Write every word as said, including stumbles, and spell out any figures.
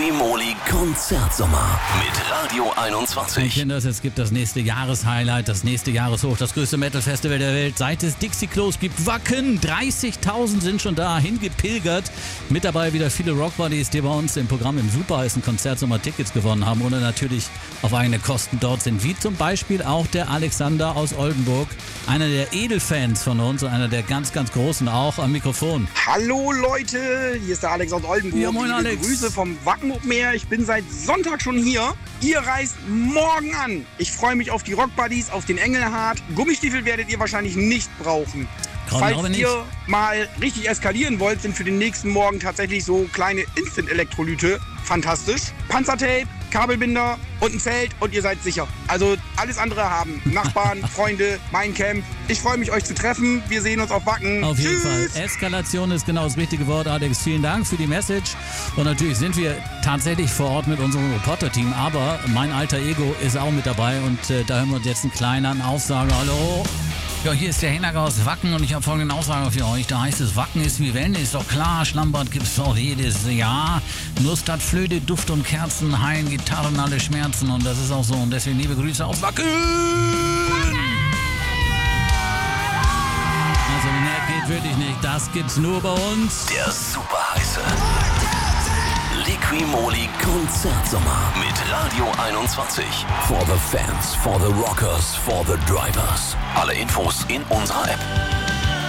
Liqui-Moly Konzertsommer mit Radio einundzwanzig. Kinders, es gibt das nächste Jahreshighlight, das nächste Jahreshoch, das größte Metal-Festival der Welt. Seit es Dixie Klos gibt, Wacken, dreißigtausend sind schon da hingepilgert. Mit dabei wieder viele Rockbuddies, die bei uns im Programm im super heißen Konzertsommer Tickets gewonnen haben oder natürlich auf eigene Kosten dort sind. Wie zum Beispiel auch der Alexander aus Oldenburg, einer der Edelfans von uns und einer der ganz, ganz Großen auch am Mikrofon. Hallo Leute, hier ist der Alex aus Oldenburg. Ja, moin, Alex. Grüße vom Wacken Open Air. Ich bin seit Sonntag schon hier. Ihr reist morgen an. Ich freue mich auf die Rockbuddies, auf den Engelhardt. Gummistiefel werdet ihr wahrscheinlich nicht brauchen. Falls nicht. ihr mal richtig eskalieren wollt, sind für den nächsten Morgen tatsächlich so kleine Instant-Elektrolyte fantastisch. Panzertape, Kabelbinder und ein Zelt und ihr seid sicher. Also alles andere haben Nachbarn, Freunde, mein Camp. Ich freue mich, euch zu treffen. Wir sehen uns auf Wacken. Auf jeden Tschüss. Fall. Eskalation ist genau das richtige Wort, Alex. Vielen Dank für die Message. Und natürlich sind wir tatsächlich vor Ort mit unserem Reporter-Team. Aber mein alter Ego ist auch mit dabei. Und äh, da hören wir uns jetzt einen kleinen Aufsager. Hallo. Ja, hier ist der Henager aus Wacken und ich habe folgende Aussage für euch. Da heißt es, Wacken ist wie Wellness, ist doch klar. Schlammbad gibt's auch jedes Jahr. Nur statt Flöte, Duft und Kerzen heilen Gitarren alle Schmerzen. Und das ist auch so. Und deswegen liebe Grüße aus Wacken. Also mehr geht wirklich nicht. Das gibt's nur bei uns. Der super heiße Liqui-Moly Konzertsommer mit Radio einundzwanzig. For the fans, for the rockers, for the drivers. Alle Infos in unserer App.